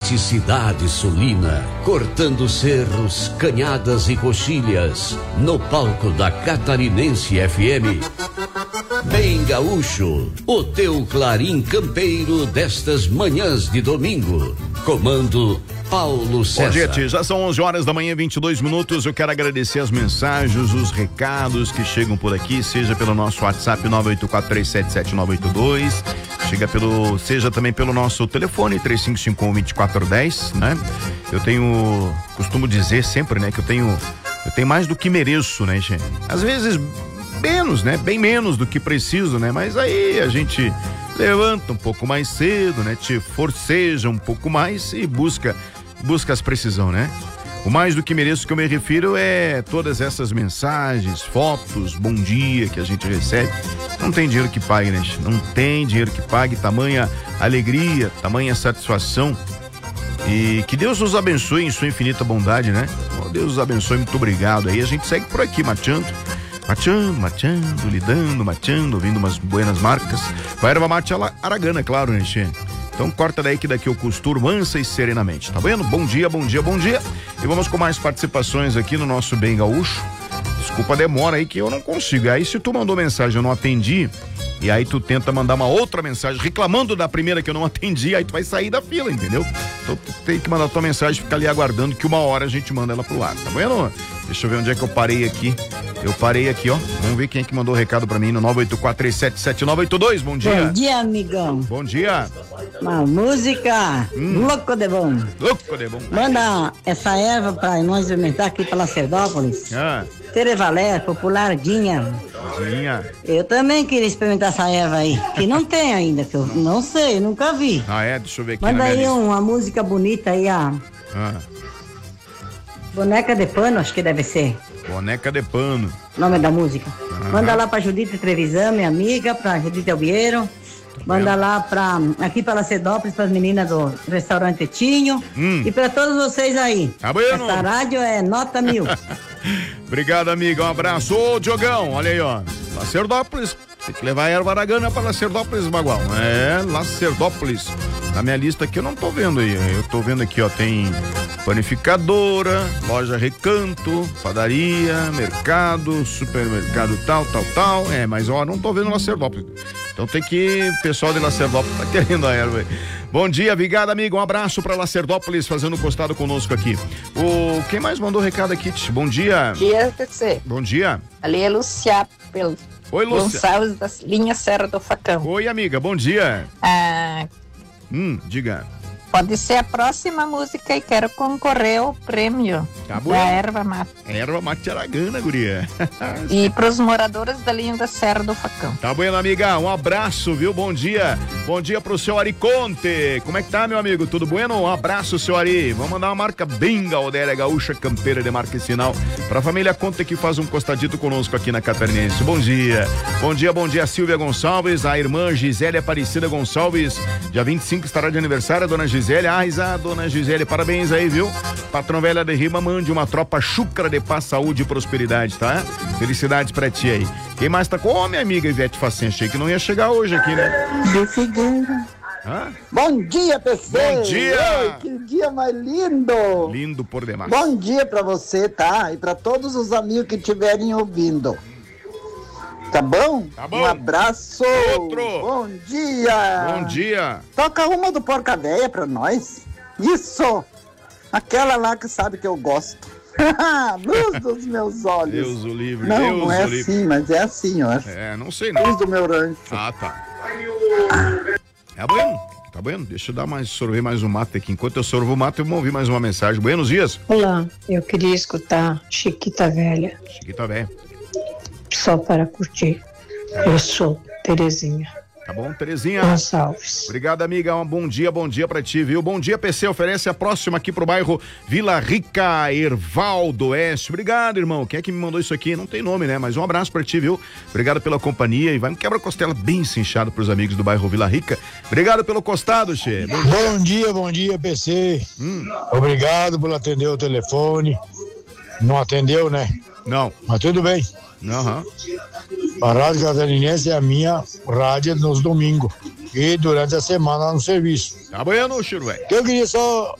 Autenticidade sulina, cortando cerros, canhadas e coxilhas, no palco da Catarinense FM. Bem Gaúcho, o teu clarim campeiro destas manhãs de domingo. Comando Paulo César. Bom dia, tia. Já são 11 horas da manhã, 22 minutos. Eu quero agradecer as mensagens, os recados que chegam por aqui, seja pelo nosso WhatsApp 984377982, seja também pelo nosso telefone 3551-2410, né? Costumo dizer sempre, né, que eu tenho mais do que mereço, né, gente? Às vezes menos, né? Bem menos do que preciso, né? Mas aí a gente levanta um pouco mais cedo, né? Te forceja um pouco mais e busca as precisão, né? O mais do que mereço que eu me refiro é todas essas mensagens, fotos, bom dia que a gente recebe. Não tem dinheiro que pague, né? Não tem dinheiro que pague, tamanha alegria, tamanha satisfação. E que Deus nos abençoe em sua infinita bondade, né? Deus nos abençoe, muito obrigado. Aí a gente segue por aqui, mateando, lidando, ouvindo umas buenas marcas. Com a erva mate aragana, claro, né, Xê? Então corta daí que daqui eu costuro mansa e serenamente, tá vendo? Bom dia. E vamos com mais participações aqui no nosso Bem Gaúcho. Desculpa a demora aí que eu não consigo. Aí se tu mandou mensagem eu não atendi, e aí tu tenta mandar uma outra mensagem reclamando da primeira que eu não atendi, aí tu vai sair da fila, entendeu? Então tu tem que mandar tua mensagem, ficar ali aguardando que uma hora a gente manda ela pro ar, tá vendo? Deixa eu ver onde é que eu parei aqui. Eu parei aqui, ó. Vamos ver quem é que mandou o recado pra mim no 984377982. Bom dia. Bom dia, amigão. Bom dia. Uma música louco de bom. Manda essa erva pra nós experimentar aqui pra Lacerdópolis. Terevalé, popular, Dinha. Eu também queria experimentar essa erva aí, que não tem ainda, que eu não sei, nunca vi. Deixa eu ver aqui. Manda aí uma música bonita aí, Boneca de Pano, acho que deve ser. Boneca de Pano. Nome da música. Manda lá pra Judite Trevisan, minha amiga, pra Judite Albiero. Manda lá aqui pra Lacerdópolis, pras meninas do restaurante Tinho. E pra todos vocês aí. Tá bueno. Essa rádio é nota 1000. Obrigado, amiga. Um abraço. Ô, Diogão, olha aí, ó. Lacerdópolis. Tem que levar a erva aragana pra Lacerdópolis, Bagual. Lacerdópolis. Na minha lista aqui eu não tô vendo aí. Eu tô vendo aqui, ó, tem panificadora, loja Recanto, padaria, mercado, supermercado tal. Mas ó, não tô vendo Lacerdópolis. Então tem que, o pessoal de Lacerdópolis tá querendo a erva aí. Bom dia, obrigado, amigo. Um abraço pra Lacerdópolis, fazendo costado conosco aqui. Quem mais mandou recado aqui? Bom dia. Bom dia, PC. Bom dia. Ali é Lucia, Oi, Lúcia. Gonçalves da linha Serra do Facão. Oi, amiga, bom dia. Diga. Pode ser a próxima música e quero concorrer ao prêmio da erva mate. Erva mate aragana, guria. E pros moradores da linha da Serra do Facão. Tá bueno, amiga, um abraço, viu? Bom dia pro seu Ari Conte. Como é que tá, meu amigo? Tudo bueno? Um abraço, seu Ari. Vamos mandar uma marca bem gaudéria, gaúcha, campeira de marca e sinal pra família Conte que faz um costadito conosco aqui na Catarinense. Bom dia, Silvia Gonçalves, a irmã Gisele Aparecida Gonçalves, dia 25 estará de aniversário, a dona Gisele. Dona Gisele, parabéns aí, viu? Patrão Velha de Rima, mande uma tropa chucra de paz, saúde e prosperidade, tá? Felicidades pra ti aí. Quem mais tá com? Minha amiga Ivete Facen, achei que não ia chegar hoje aqui, né? De Figueira. Bom dia, PC. Bom dia. Oi, que dia mais lindo. Lindo por demais. Bom dia pra você, tá? E pra todos os amigos que estiverem ouvindo. Tá bom? Tá bom. Um abraço. Outro. Bom dia. Bom dia. Toca uma do Porca Véia pra nós. Isso. Aquela lá que sabe que eu gosto. Luz dos meus olhos. Deus o livre. Não, Deus não é o livre. assim, mas é assim, ó. Não sei não. Luz do meu rancho. Tá. Tá bueno? Deixa eu sorver mais um mate aqui. Enquanto eu sorvo o mate, eu vou ouvir mais uma mensagem. Buenos dias. Olá, eu queria escutar Chiquita Velha. Chiquita Velha. Só para curtir. Eu sou Terezinha. Tá bom, Terezinha? Gonçalves. Obrigado, amiga. Um bom dia pra ti, viu? Bom dia, PC. Oferece a próxima aqui pro bairro Vila Rica, Ervaldo Oeste. Obrigado, irmão. Quem é que me mandou isso aqui? Não tem nome, né? Mas um abraço pra ti, viu? Obrigado pela companhia e vai um quebra-costela bem cinchado pros amigos do bairro Vila Rica. Obrigado pelo costado, Che. Bom dia, PC. Obrigado por atender o telefone. Não atendeu, né? Não. Mas tudo bem. A Rádio Catarinense é a minha rádio nos domingos e durante a semana no serviço. Tá bueno, Chiru, velho. Eu queria só